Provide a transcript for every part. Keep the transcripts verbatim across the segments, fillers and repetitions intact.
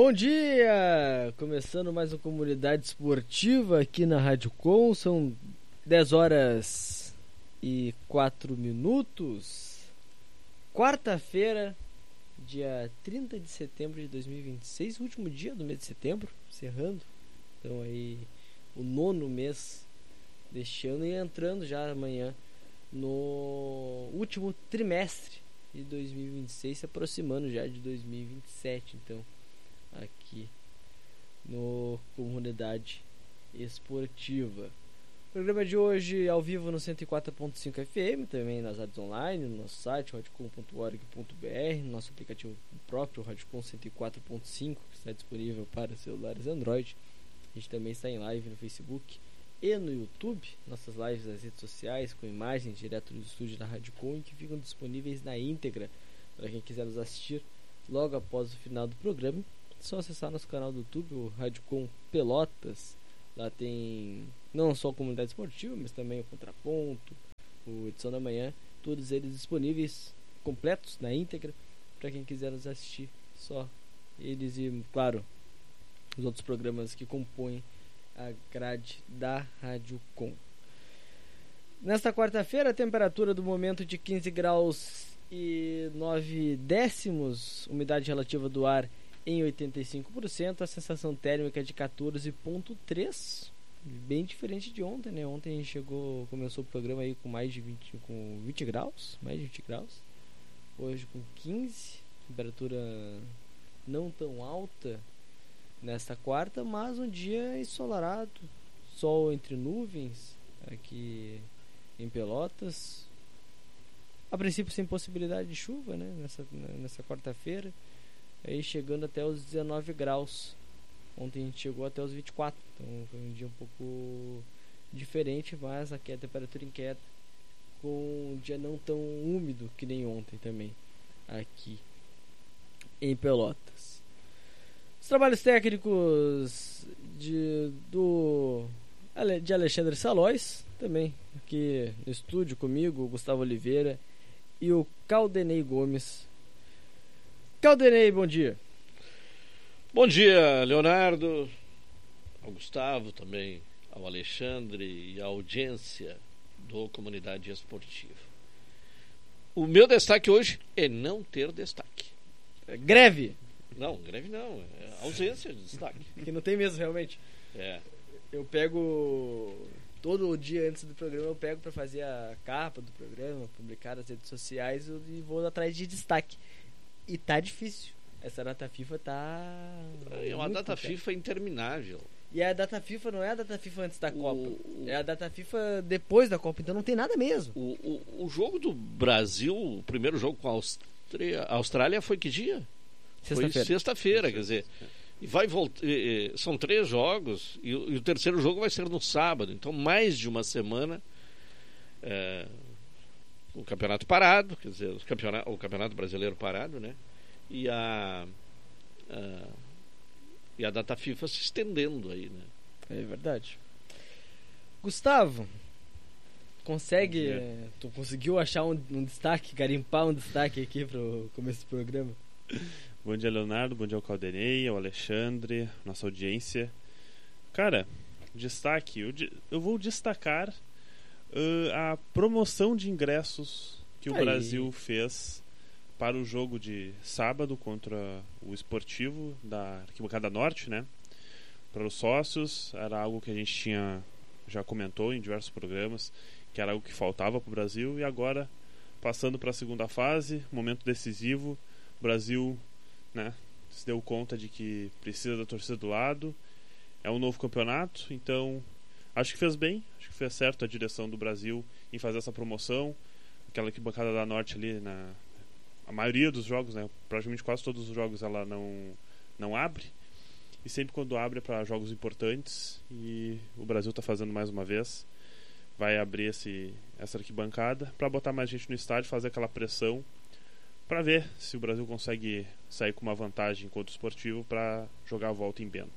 Bom dia! Começando mais uma comunidade esportiva aqui na Rádio Com. São dez horas e quatro minutos. Quarta-feira, dia trinta de setembro de dois mil e vinte e seis, último dia do mês de setembro, encerrando. Então aí o nono mês deste ano e entrando já amanhã no último trimestre de dois mil e vinte e seis, se aproximando já de dois mil e vinte e sete, então aqui no Comunidade Esportiva. O programa de hoje ao vivo no cento e quatro ponto cinco F M, também nas rádios online, no nosso site radiocom ponto org ponto b r, no nosso aplicativo próprio Radiocom cento e quatro ponto cinco, que está disponível para celulares Android. A gente também está em live no Facebook e no YouTube, nossas lives nas redes sociais com imagens direto do estúdio da Rádio Com, que ficam disponíveis na íntegra para quem quiser nos assistir logo após o final do programa. É só acessar nosso canal do YouTube, o Rádio Com Pelotas. Lá tem não só a comunidade esportiva, mas também o Contraponto, o Edição da Manhã, todos eles disponíveis completos na íntegra para quem quiser nos assistir. Só eles e, claro, os outros programas que compõem a grade da Rádio Com. Nesta quarta-feira, a temperatura do momento de quinze graus e nove décimos, umidade relativa do ar em oitenta e cinco por cento, a sensação térmica de quatorze vírgula três, bem diferente de ontem, né? Ontem a gente chegou, começou o programa aí com mais de vinte, com vinte graus, mais de vinte graus. Hoje com quinze, temperatura não tão alta nesta quarta, mas um dia ensolarado, sol entre nuvens aqui em Pelotas. A princípio sem possibilidade de chuva, né? Nessa, nessa quarta-feira, aí chegando até os dezenove graus. Ontem a gente chegou até os vinte e quatro, então foi um dia um pouco diferente, mas aqui a temperatura em queda, com um dia não tão úmido que nem ontem também aqui em Pelotas. Os trabalhos técnicos de, do, de Alexandre Salóis, também aqui no estúdio comigo, o Gustavo Oliveira e o Caldenei Gomes. Caldenei, bom dia. Bom dia, Leonardo, ao Gustavo também, ao Alexandre e à audiência do Comunidade Esportiva. O meu destaque hoje é não ter destaque. É greve? Não, greve não, é ausência de destaque. Que não tem mesmo, realmente. É. Eu pego todo dia antes do programa, eu pego para fazer a capa do programa, publicar nas redes sociais e vou atrás de destaque. E tá difícil. Essa data FIFA tá... É uma data FIFA interminável. E a data FIFA não é a data FIFA antes da o, Copa. O, é a data FIFA depois da Copa. Então não tem nada mesmo. O, o, o jogo do Brasil, o primeiro jogo com a Austrália, a Austrália foi que dia? Sexta-feira. Foi sexta-feira, quer dizer... E vai voltar, são três jogos e o, e o terceiro jogo vai ser no sábado. Então mais de uma semana... É, o campeonato parado, quer dizer, o campeonato, o campeonato brasileiro parado, né? E a, a e a data FIFA se estendendo aí, né? É verdade. Gustavo, consegue, tu conseguiu achar um, um destaque, garimpar um destaque aqui pro começo do programa? Bom dia, Leonardo, bom dia ao Caldenei, ao Alexandre, nossa audiência. Cara, destaque, eu, eu vou destacar Uh, a promoção de ingressos que o Aí. Brasil fez para o jogo de sábado contra o Esportivo da Arquibancada Norte, né? Para os sócios, era algo que a gente tinha já comentou em diversos programas, que era algo que faltava para o Brasil, e agora, passando para a segunda fase, momento decisivo, o Brasil, né, se deu conta de que precisa da torcida do lado, é um novo campeonato, então acho que fez bem, acho que fez certo a direção do Brasil em fazer essa promoção. Aquela arquibancada da Norte ali, na a maioria dos jogos, né, praticamente quase todos os jogos ela não, não abre, e sempre quando abre é para jogos importantes, e o Brasil está fazendo mais uma vez, vai abrir esse, essa arquibancada para botar mais gente no estádio, fazer aquela pressão para ver se o Brasil consegue sair com uma vantagem contra o Esportivo para jogar a volta em Bento.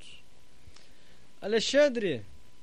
Alexandre,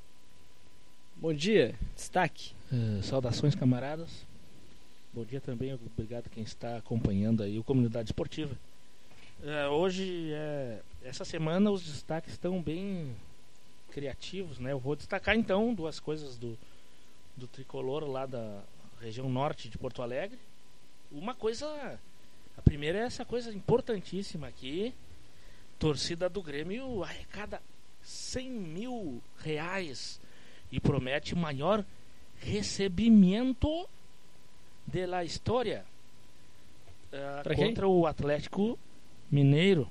bom dia, destaque. Uh, saudações, camaradas. Bom dia também, obrigado quem está acompanhando aí o Comunidade Esportiva. É, hoje, é, essa semana, os destaques estão bem criativos, né? Eu vou destacar, então, duas coisas do, do tricolor lá da região norte de Porto Alegre. Uma coisa... A primeira é essa coisa importantíssima aqui. Torcida do Grêmio arrecada cem mil reais e promete o maior recebimento da história uh, contra o Atlético Mineiro.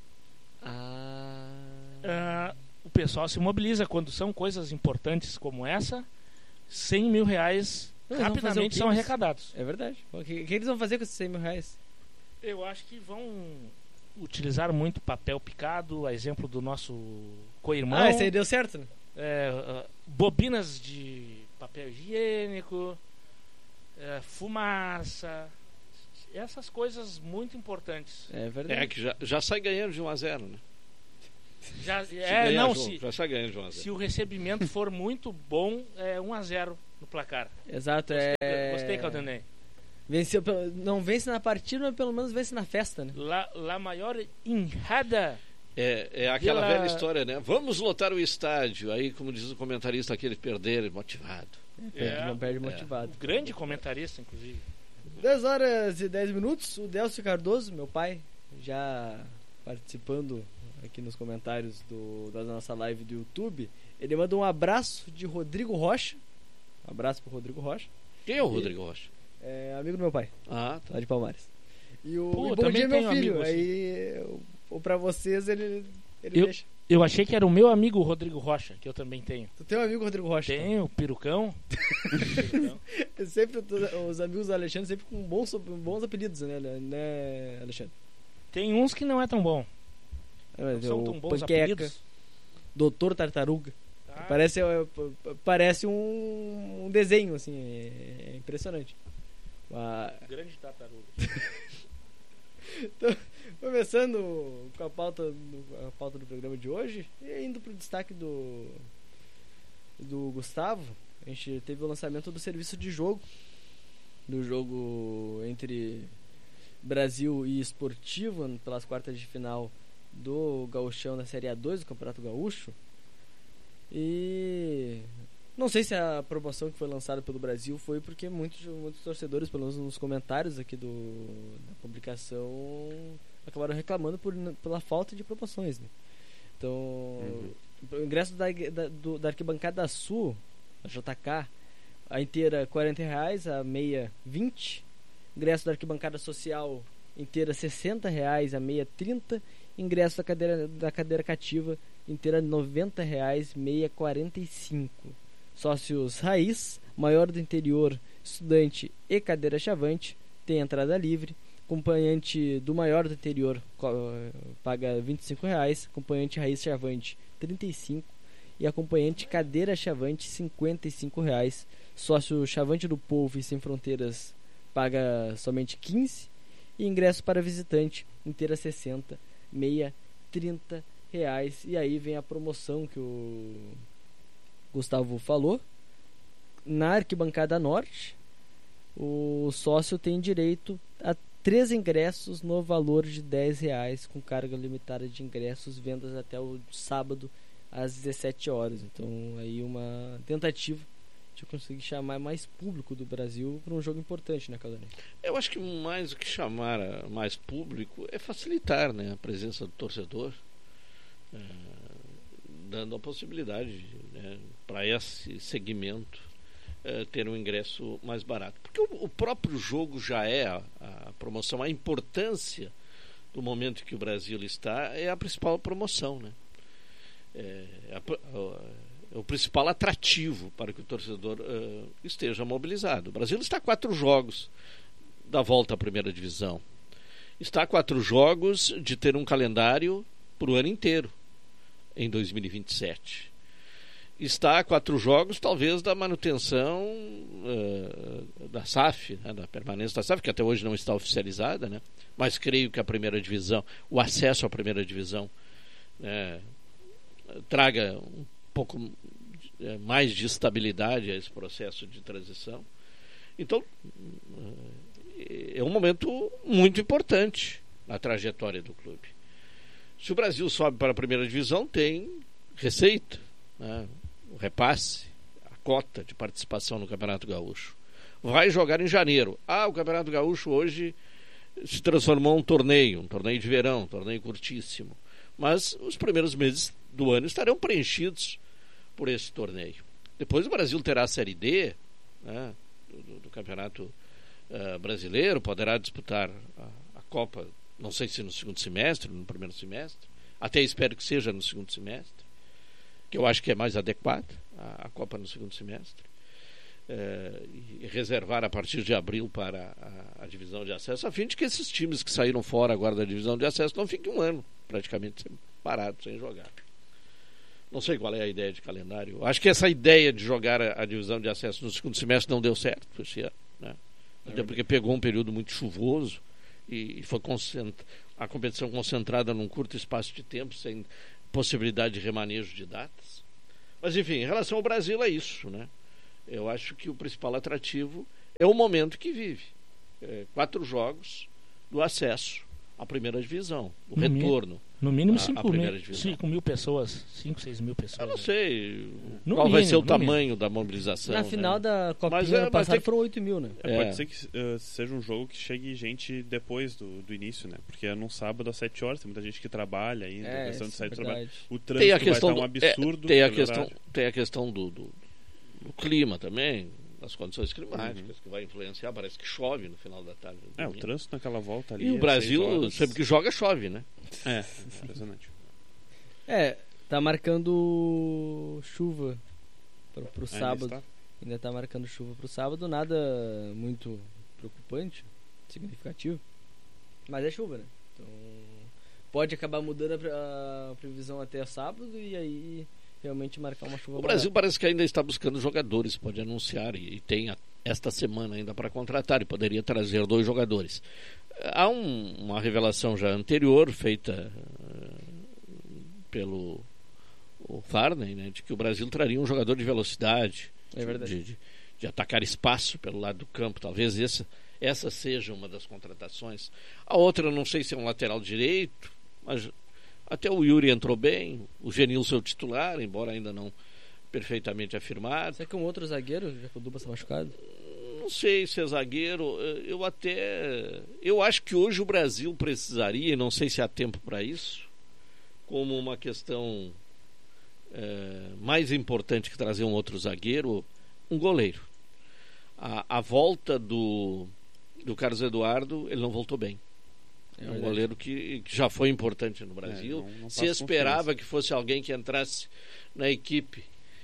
Ah. Uh, o pessoal se mobiliza quando são coisas importantes como essa. cem mil reais Eles vão fazer o rapidamente quê? são arrecadados. É verdade. O que, o que eles vão fazer com esses cem mil reais? Eu acho que vão utilizar muito papel picado, a exemplo do nosso co-irmão. Ah, esse aí deu certo, né? É, uh, bobinas de papel higiênico, é, fumaça, essas coisas muito importantes. É verdade. É que já, já sai ganhando de um a zero, né? Já, Se é, ganhar não, jogo, se, já sai ganhando de um a se zero. o recebimento for muito bom, é um a zero no placar. Exato, Gostei, é... gostei Caldanei. Venceu, pelo- não vence na partida, mas pelo menos vence na festa, né? La, la maior enrada. É, é aquela Pela- velha história, né? Vamos lotar o estádio. Aí, como diz o comentarista, aquele perder motivado. É, não perde o motivado. grande comentarista, inclusive. dez horas e dez minutos, o Delcio Cardoso, meu pai, já participando aqui nos comentários do, da nossa live do YouTube, ele manda um abraço de Rodrigo Rocha. Um abraço pro Rodrigo Rocha. Quem é o Rodrigo Rocha? É amigo do meu pai, Ah, tá. lá de Palmares. E o Pô, e bom também dia, meu tenho filho. amigo assim. Aí, ou pra vocês, ele, ele Eu- deixa. Eu achei que era o meu amigo Rodrigo Rocha, que eu também tenho. Tu tem um amigo Rodrigo Rocha? Tenho, o Perucão. Perucão. Então? Sempre, os amigos do Alexandre sempre com bons, bons apelidos, né, né, Alexandre? Tem uns que não é tão bom. É, Não são o tão bons Panqueca, apelidos. Doutor Tartaruga. Tá? Parece, é, p- parece um, um desenho, assim, é, é impressionante. Ah, Grande tartaruga. começando com a pauta, do- a pauta do programa de hoje, e indo pro destaque do, do Gustavo, a gente teve o lançamento do serviço de jogo, do jogo entre Brasil e Esportivo, pelas quartas de final do Gauchão da Série A dois do Campeonato Gaúcho. E não sei se a promoção que foi lançada pelo Brasil foi porque muitos, muitos torcedores, pelo menos nos comentários aqui do, da publicação, acabaram reclamando por, pela falta de promoções, né? Então, Uhum. o ingresso da, da, do- da arquibancada sul, a J K, a inteira quarenta reais, a meia vinte. Ingresso da arquibancada social inteira sessenta reais, a meia trinta. Ingresso da cadeira, da cadeira cativa inteira noventa reais, meia quarenta e cinco. Sócios raiz, maior do interior, estudante e cadeira chavante tem entrada livre. Acompanhante do maior do interior co- paga vinte e cinco reais, acompanhante raiz chavante trinta e cinco e acompanhante cadeira chavante cinquenta e cinco reais. Sócio chavante do povo e sem fronteiras paga somente quinze e ingresso para visitante inteira sessenta, meia trinta reais. E aí vem a promoção que o Gustavo falou. Na arquibancada norte, o sócio tem direito a três ingressos no valor de dez reais, com carga limitada de ingressos, vendas até o sábado às dezessete horas. Então aí uma tentativa de conseguir chamar mais público do Brasil para um jogo importante, né, Caldanei? Eu acho que mais do que chamar a- mais público é facilitar, né, a presença do torcedor, é, dando a possibilidade, né, para esse segmento é, ter um ingresso mais barato. Porque o, o próprio jogo já é a, a promoção, a importância do momento que o Brasil está é a principal promoção, né? É, a, a, é o principal atrativo para que o torcedor uh, esteja mobilizado. O Brasil está a quatro jogos da volta à primeira divisão. Está a quatro jogos de ter um calendário para o ano inteiro, em dois mil e vinte e sete. Está a quatro jogos, talvez, da manutenção uh, da S A F, né, da permanência da S A F, que até hoje não está oficializada, né? Mas creio que a primeira divisão, o acesso à primeira divisão, né, traga um pouco é, mais de estabilidade a esse processo de transição. Então é um momento muito importante na trajetória do clube. Se o Brasil sobe para a primeira divisão, tem receita, né? O repasse, a cota de participação no Campeonato Gaúcho. Vai jogar em janeiro. Ah, o Campeonato Gaúcho hoje se transformou em um torneio, um torneio de verão, um torneio curtíssimo. Mas os primeiros meses do ano estarão preenchidos por esse torneio. Depois o Brasil terá a Série D, né, do, do Campeonato uh, Brasileiro, poderá disputar a, a Copa, não sei se no segundo semestre, no primeiro semestre, até espero que seja no segundo semestre, que eu acho que é mais adequado, a, a Copa no segundo semestre, uh, e reservar a partir de abril para a, a divisão de acesso, a fim de que esses times que saíram fora agora da divisão de acesso não fiquem um ano praticamente parados, sem jogar. Não sei qual é a ideia de calendário. Acho que essa ideia de jogar a, a divisão de acesso no segundo semestre não deu certo esse ano, né? Até porque pegou um período muito chuvoso e, e foi concentra- a competição concentrada num curto espaço de tempo, sem possibilidade de remanejo de datas. Mas enfim, em relação ao Brasil é isso, né? Eu acho que o principal atrativo é o momento que vive. É, quatro jogos do acesso à primeira divisão, o No retorno. No mínimo a- a cinco primeira mil, divisão. cinco mil pessoas, cinco, seis mil pessoas. Eu não né? sei No qual vai mínimo, ser o no tamanho da mobilização. Na né? final da Copinha Mas é- ano mas passado tem que- foram oito mil, né? É, É. pode ser que uh, seja um jogo que chegue gente depois do, do início, né? Porque é num sábado às sete horas, tem muita gente que trabalha ainda, É, a questão de isso sair é do trabalho. verdade. O Tem trânsito a questão vai estar um do, é, absurdo. tem a pelo questão, horário. tem a questão do, do, do clima também, das condições climáticas, Uhum. que vai influenciar. Parece que chove no final da tarde. do É, o domingo. trânsito naquela volta ali. E o é Brasil, seis horas. sempre que joga, chove, né? É, impressionante. É, tá marcando chuva pro, pro Ainda sábado. está? Ainda tá marcando chuva pro sábado, nada muito preocupante, significativo. Mas é chuva, né? Então pode acabar mudando a, pre- a previsão até sábado e aí realmente marcar uma chuva O Brasil barata. parece que ainda está buscando jogadores, pode anunciar, e, e tem a- esta semana ainda para contratar, e poderia trazer dois jogadores. Há um- uma revelação já anterior, feita eh, pelo o Farney, né, de que o Brasil traria um jogador de velocidade, É verdade. de, de, de atacar espaço pelo lado do campo. Talvez essa, essa seja uma das contratações. A outra, eu não sei se é um lateral direito, mas até o Yuri entrou bem, o Genilson é o titular, embora ainda não perfeitamente afirmado. Será que um outro zagueiro, já que o Duba está machucado? Não sei se é zagueiro, eu até... Eu acho que hoje o Brasil precisaria, e não sei se há tempo para isso, como uma questão é, mais importante que trazer um outro zagueiro, um goleiro. A, a volta do, do Carlos Eduardo, ele não voltou bem. É um verdade. goleiro que, que já foi importante no Brasil. É, não- não Se passa esperava confiança. que fosse alguém que entrasse na equipe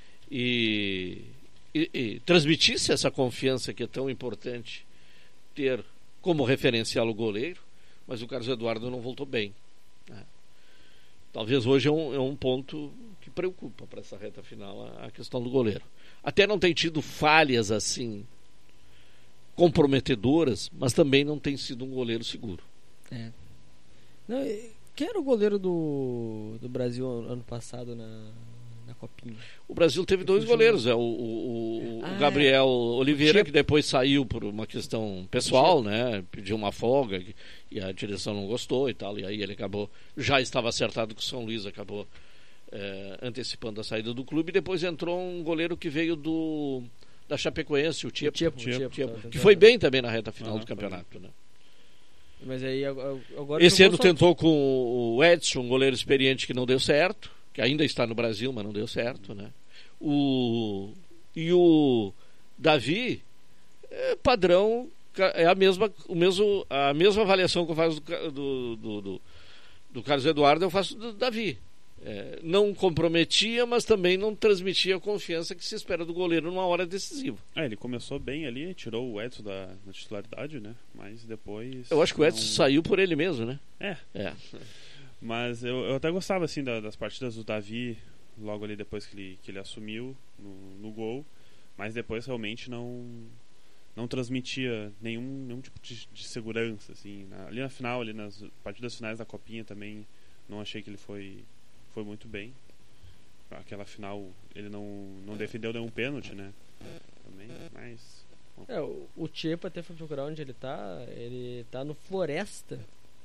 e, e, e transmitisse essa confiança que é tão importante ter como referencial o goleiro, mas o Carlos Eduardo não voltou bem, né? Talvez hoje é um, é um ponto que preocupa para essa reta final a, a questão do goleiro. Até não tem tido falhas assim comprometedoras, mas também não tem sido um goleiro seguro. É. Não, e- quem era o goleiro do, do Brasil ano ano passado na, na Copinha? O Brasil teve dois goleiros, é o, o, o Ah, Gabriel Oliveira, Chepo. que depois saiu por uma questão pessoal, né? Pediu uma folga e a direção não gostou e tal, e aí ele acabou, já estava acertado que o São Luís acabou eh, antecipando a saída do clube, e depois entrou um goleiro que veio do da Chapecoense, o Tiepo, Tiepo, Tiepo, Tiepo, Tiepo, tava que tentando- foi bem também na reta final Aham, do foi campeonato, né? Mas aí agora agora Esse jogou ano só- tentou com o Edson, um goleiro experiente que não deu certo, que ainda está no Brasil, mas não deu certo, né? O e o Davi é padrão, é a mesma, o mesmo, a mesma avaliação que eu faço do, do, do, do, do Carlos Eduardo, eu faço do Davi. É, não comprometia, mas também não transmitia a confiança que se espera do goleiro numa hora decisiva. É, ele começou bem ali, tirou o Edson da, da titularidade, né? Mas depois. Eu acho que o Edson não- saiu por ele mesmo, né? É, É. mas eu, eu até gostava assim da- das partidas do Davi, logo ali depois que ele, que ele assumiu no, no gol, mas depois realmente não não transmitia nenhum, nenhum tipo de, de segurança assim. Na- ali na final, ali nas partidas finais da Copinha também não achei que ele foi foi muito bem. Aquela final ele não, não defendeu nenhum pênalti, né? Também, mas É, o, o Tiepo até foi procurar onde ele tá. Ele tá no Floresta.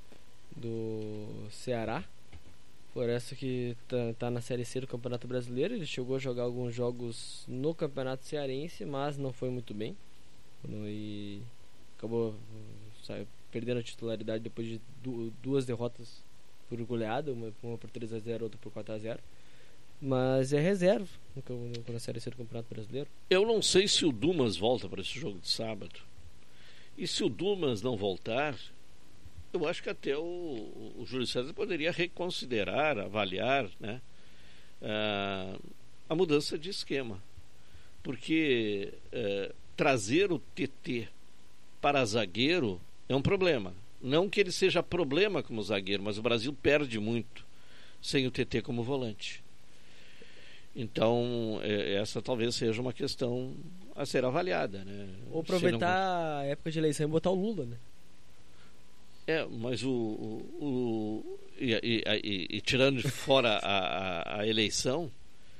do Ceará. Floresta que tá, tá na Série C do Campeonato Brasileiro. Ele chegou a jogar alguns jogos no Campeonato Cearense, mas não foi muito bem. E acabou sabe, perdendo a titularidade depois de du- duas derrotas por goleada, uma, uma por três a zero, outra por quatro a zero. Mas é reserva no, no, na Série C do Campeonato Brasileiro. Eu não sei se o Dumas volta para esse jogo de sábado. E se o Dumas não voltar, eu acho que até o, o Júlio César poderia reconsiderar, avaliar, né, a, a mudança de esquema. Porque é, trazer o T T para zagueiro é um problema. Não que ele seja problema como zagueiro, mas o Brasil perde muito sem o T T como volante. Então, é, essa talvez seja uma questão a ser avaliada, né? Ou aproveitar não... a época de eleição e botar o Lula, né? É, mas o... o, o e, e, e, e tirando de fora a, a, a eleição,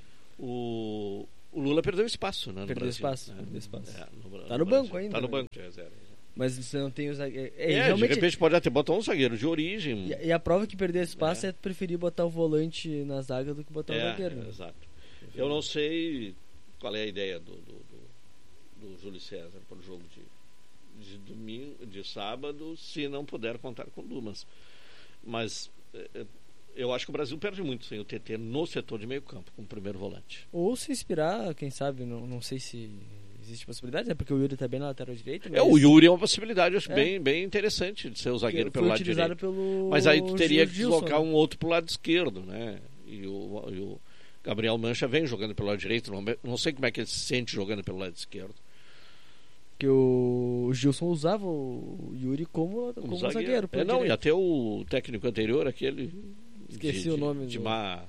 o, o Lula perdeu espaço, né, no perdeu Brasil, espaço, né? perdeu espaço. É, no, tá no, no banco ainda. Tá no né? banco, é zero. Mas você não tem o zagueiro. É, É, realmente... de repente pode até botar um zagueiro de origem. E, e a prova que perder espaço é. é preferir botar o volante na zaga do que botar é, o zagueiro. Né? É, exato. Eu não sei qual é a ideia do, do, do, do Júlio César para o jogo de, de domingo, de sábado, se não puder contar com Dumas. Mas é, eu acho que o Brasil perde muito sem o T T no setor de meio campo, como primeiro volante. Ou se inspirar, quem sabe, não, não sei se existe possibilidade, né? Porque o Yuri tá bem na lateral direita. Mas... É, o Yuri é uma possibilidade, eu acho é. bem, bem interessante de ser o zagueiro pelo lado direito. Pelo mas aí tu teria que Gilson, deslocar né? um outro pro lado esquerdo, né? E o, e o Gabriel Mancha vem jogando pelo lado direito, não, não sei como é que ele se sente jogando pelo lado esquerdo. Que o Gilson usava o Yuri como, como zagueiro. zagueiro é, não, direito. E até o técnico anterior, aquele... Esqueci de, o nome. De, de do... má,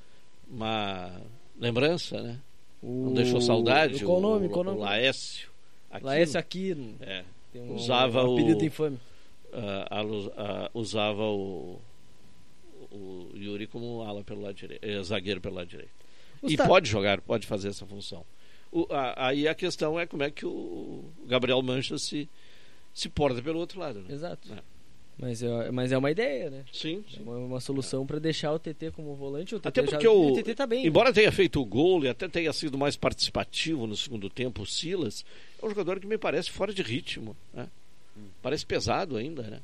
má lembrança, né? O... Não deixou saudade. Qual o nome? O, Qual nome? o Laércio. Aquino. Laércio Aquino. É. Tem um, usava um apelido o... infame. Uh, uh, usava o, o Yuri como ala pelo lado direito, eh, zagueiro pelo lado direito. Gustavo. E pode jogar, pode fazer essa função. O, a, aí a questão é como é que o Gabriel Mancha se, se porta pelo outro lado. Né? Exato. É. Mas, é, mas é uma ideia, né? Sim. sim. É uma, uma solução é. para deixar o T T como volante. O T T até porque já, o, o T T tá bem. Embora né? tenha feito o gol e até tenha sido mais participativo no segundo tempo, o Silas é um jogador que me parece fora de ritmo. Né? Hum. Parece pesado ainda, né?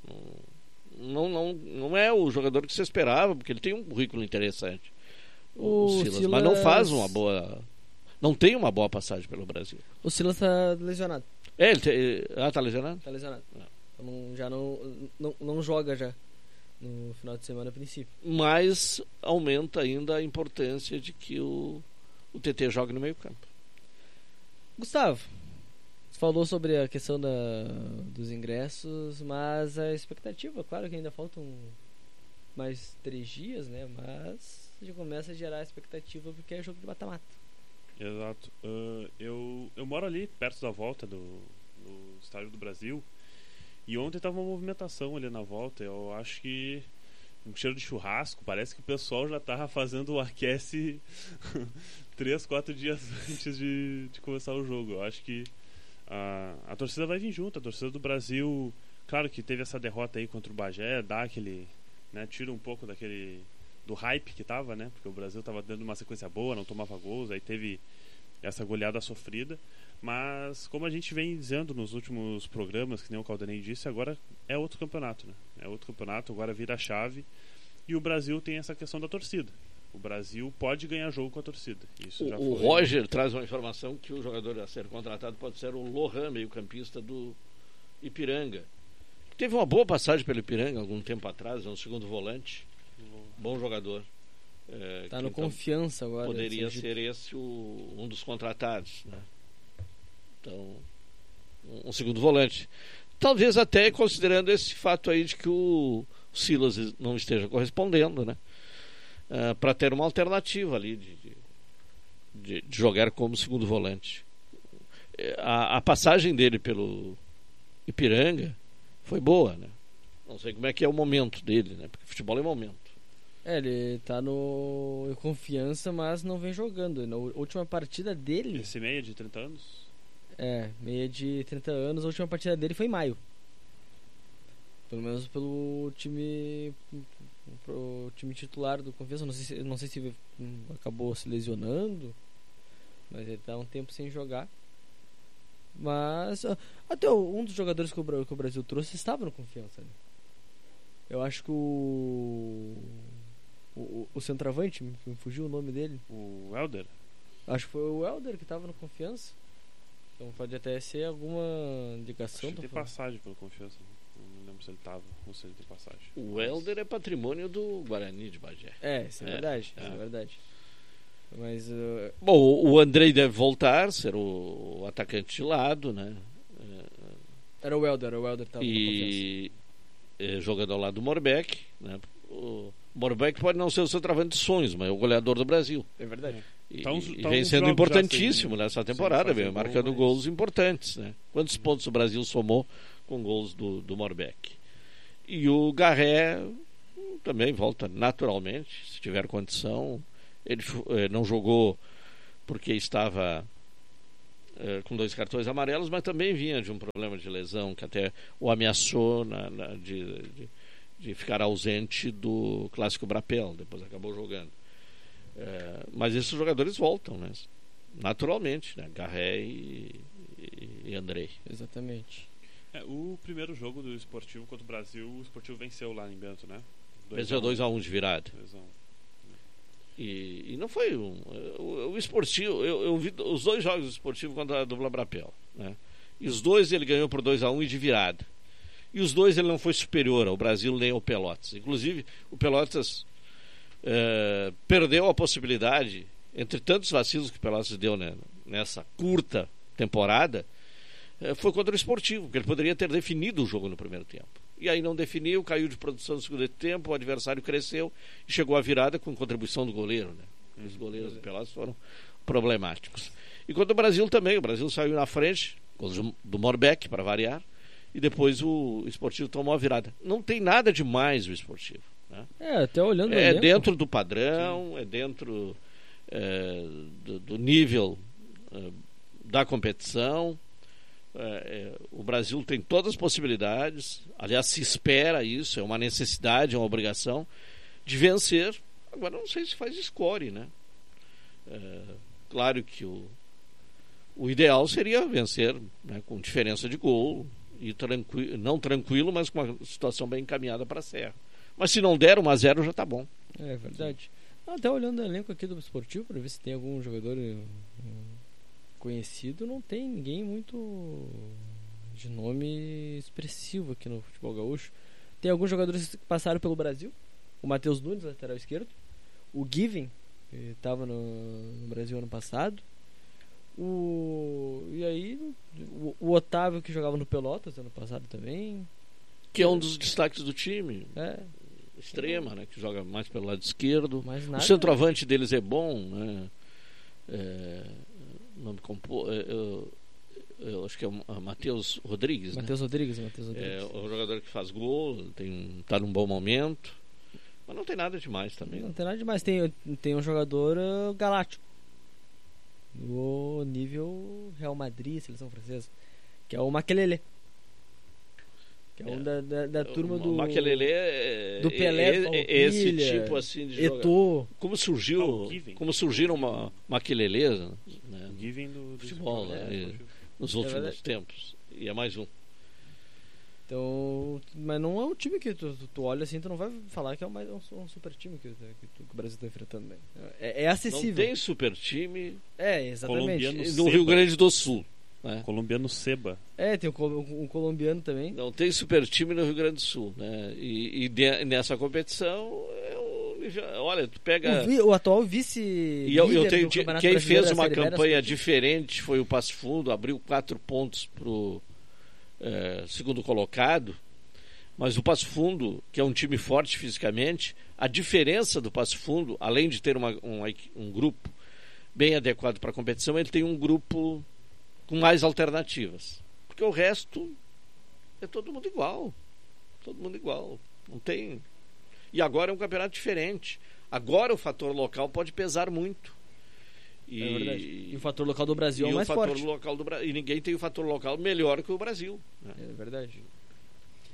Não, não, não é o jogador que você esperava, porque ele tem um currículo interessante. O, o Silas, Silas, mas não faz uma boa. Não tem uma boa passagem pelo Brasil. O Silas tá lesionado. É, ele te... Ah, tá lesionado? Tá lesionado. Ah. Então, já não, não, não joga já no final de semana a princípio. Mas aumenta ainda a importância de que o, o T T jogue no meio campo. Gustavo, você falou sobre a questão da, dos ingressos, mas a expectativa, claro que ainda faltam mais três dias, né? Mas já começa a gerar a expectativa porque é jogo de mata-mata. Exato. Uh, eu, eu moro ali perto da volta do, do Estádio do Brasil. E ontem tava uma movimentação ali na volta. Eu acho que um cheiro de churrasco. Parece que o pessoal já tava fazendo o aquece três, quatro dias antes de, de começar o jogo. Eu acho que a, a torcida vai vir junto. A torcida do Brasil, claro que teve essa derrota aí contra o Bagé, dá aquele, né, tira um pouco daquele do hype que tava, né? Porque o Brasil tava dando uma sequência boa, não tomava gols, aí teve essa goleada sofrida. Mas, como a gente vem dizendo nos últimos programas, que nem o Caldanei disse, agora é outro campeonato, né? É outro campeonato, agora vira a chave. E o Brasil tem essa questão da torcida. O Brasil pode ganhar jogo com a torcida. Isso o já o foi... Roger traz uma informação que o jogador a ser contratado pode ser o Lohan, meio-campista do Ipiranga. Teve uma boa passagem pelo Ipiranga algum tempo atrás, é um segundo volante. Bom jogador. É, tá no então Confiança agora. Poderia ser esse o, um dos contratados, né? Então, um segundo volante. Talvez até considerando esse fato aí de que o Silas não esteja correspondendo, né? Uh, para ter uma alternativa ali de, de, de jogar como segundo volante. A, a passagem dele pelo Ipiranga foi boa, né? Não sei como é que é o momento dele, né? Porque futebol é momento. É, ele tá no Confiança, mas não vem jogando. Na última partida dele... Esse meia de trinta anos? É, meia de trinta anos. A última partida dele foi em maio. Pelo menos pelo time pro time titular do Confiança. Não sei se, não sei se acabou se lesionando, mas ele tá um tempo sem jogar. Mas até um dos jogadores que o, que o Brasil trouxe estava no Confiança, né? Eu acho que o o, o centroavante, me fugiu o nome dele. O Helder? Acho que foi o Helder que estava no Confiança. Então pode até ser alguma indicação. Acho que tem passagem pelo Confiança. Não lembro se ele estava ou se ele tem passagem. O Helder é patrimônio do Guarani de Bagé. É, isso é, é verdade. é. Isso é verdade. Mas uh... bom, o Andrei deve voltar, ser o, o atacante de lado, né? Era o Helder, o Helder estava no e é, jogando ao lado do Morbeck, né? O Morbeck pode não ser o centroavante de sonhos, mas é o goleador do Brasil. É verdade. E, tá uns, e tá vem uns sendo jogos importantíssimo já, nessa temporada, vem gol, marcando mas... gols importantes, né? Quantos pontos o Brasil somou com gols do, do Morbeck? E o Garré também volta naturalmente, se tiver condição. Ele eh, não jogou porque estava eh, com dois cartões amarelos, mas também vinha de um problema de lesão que até o ameaçou na, na, de, de, de ficar ausente do Clássico Brapel, depois acabou jogando. É, mas esses jogadores voltam, né? Naturalmente, né? Garré e, e, e Andrei. Exatamente. É, o primeiro jogo do Esportivo contra o Brasil, o Esportivo venceu lá em Bento, né? Venceu dois a um de virada. dois a um. E, e não foi um. O, o Esportivo, eu, eu vi os dois jogos do Esportivo contra a dupla Brapel, né? E os dois ele ganhou por dois a um e de virada. E os dois ele não foi superior ao Brasil nem ao Pelotas. Inclusive, o Pelotas. Uh, perdeu a possibilidade, entre tantos vacilos que o Pelotas deu, né, nessa curta temporada, uh, foi contra o Esportivo, porque ele poderia ter definido o jogo no primeiro tempo. E aí não definiu, caiu de produção no segundo tempo, o adversário cresceu e chegou à virada com contribuição do goleiro, né? Os goleiros do Pelotas foram problemáticos. E contra o Brasil também, o Brasil saiu na frente, do Morbeck, para variar, e depois o Esportivo tomou a virada. Não tem nada de mais o Esportivo. Né? É, até olhando é elenco. dentro do padrão, Sim. é dentro é, do, do nível é, da competição. É, é, o Brasil tem todas as possibilidades, aliás, se espera isso, é uma necessidade, é uma obrigação de vencer. Agora, não sei se faz score, né? É, claro que o, o ideal seria vencer, né, com diferença de gol, e tranquilo, não tranquilo, mas com uma situação bem encaminhada para a Serra. Mas se não der um a zero já tá bom. É verdade. Até olhando o elenco aqui do Esportivo para ver se tem algum jogador uh, conhecido, não tem ninguém muito de nome expressivo aqui no futebol gaúcho. Tem alguns jogadores que passaram pelo Brasil. O Matheus Nunes, lateral esquerdo. O Given, que estava no, no Brasil ano passado. O e aí o, o Otávio, que jogava no Pelotas ano passado também. Que é um dos destaques do time. É. Extrema, né, que joga mais pelo lado esquerdo. Nada, o centroavante deles é bom, né? É, nome compo, é, eu, eu acho que é o Matheus Rodrigues. Matheus né? Rodrigues, Matheus Rodrigues. É o jogador que faz gol, tem, tá num bom momento, mas não tem nada demais também. Não né? tem nada demais. Tem, tem um jogador uh, galáctico no nível Real Madrid, seleção francesa, que é o Makelele. Que é, é um da, da, da turma do Makelele é, do Pelé, é, é, esse tipo assim de Eto'o. Como surgiu, oh, como surgiram uma Makelele, né? O Given do, do futebol, né? é, nos últimos é tempos. E é mais um. Então, mas não é um time que tu, tu, tu olha assim, tu não vai falar que é um, um, um super time que, que, que o Brasil está enfrentando. Né? É, é acessível. Não tem super time. É, exatamente. No Rio Grande do Sul. Né? Colombiano Seba. É, tem um, um, um colombiano também. Não tem super time no Rio Grande do Sul, né? E, e de, nessa competição, é um, olha, tu pega. O, vi, o atual vice. E eu, eu tenho de, quem fez uma campanha diferente foi o Passo Fundo, abriu quatro pontos pro é, segundo colocado. Mas o Passo Fundo, que é um time forte fisicamente, a diferença do Passo Fundo, além de ter uma, um, um grupo bem adequado para a competição, ele tem um grupo com mais alternativas, porque o resto é todo mundo igual, todo mundo igual, não tem. E agora é um campeonato diferente. Agora o fator local pode pesar muito. E, é verdade. E o fator local do Brasil é o mais o fator forte. Local do Bra... E ninguém tem o fator local melhor que o Brasil. Né? É verdade.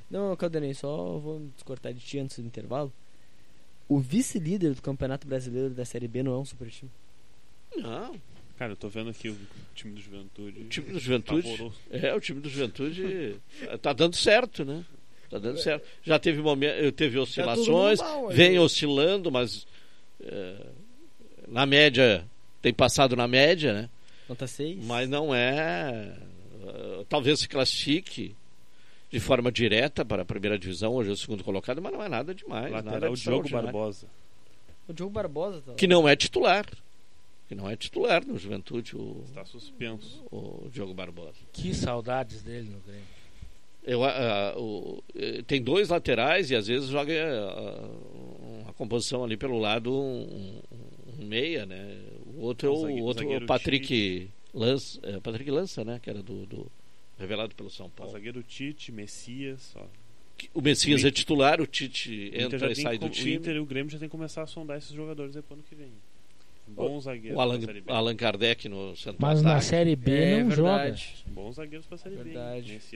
Não, Caldenei, só vou descortar de ti antes do intervalo. O vice-líder do Campeonato Brasileiro da Série B não é um super time? Não. Cara, eu tô vendo aqui o time do Juventude. O time do Juventude. Pavoroso. É, o time do Juventude tá dando certo, né? Tá dando certo. Já teve momento, teve oscilações, mal, vem aí. oscilando, mas é, na média tem passado na média, né? Nota seis? Mas não é. Uh, talvez se classifique de forma direta para a primeira divisão, hoje é o segundo colocado, mas não é nada demais. Nada Lateral de Diogo extraordinário. Barbosa. O Diogo Barbosa tá lá. Que não é titular. Que não é titular no Juventude, o, Está suspenso. o Diogo Barbosa. Que saudades dele no Grêmio. Eu, ah, o, eh, tem dois laterais e às vezes joga ah, uma composição ali pelo lado um, um meia, né? O outro é o, zague- outro, zagueiro o Patrick Lança, é, Patrick Lança, né? Que era do, do revelado pelo São O Paulo. zagueiro Tite, Messias. Ó. O Messias O é titular, o Tite O Inter entra já e tem sai que com- do O time. Inter e o Grêmio já tem que começar a sondar esses jogadores aí pro ano que vem. Bons zagueiros O Allan, pra Série B. Allan Kardec no centro Mas do na ataque. Série B É não joga. verdade. Bons zagueiros pra Série B. Verdade. Messias